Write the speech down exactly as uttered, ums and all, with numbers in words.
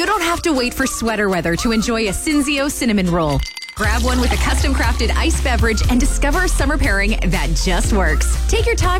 You don't have to wait for sweater weather to enjoy a Cinzio cinnamon roll. Grab one with a custom crafted iced beverage and discover a summer pairing that just works. Take your time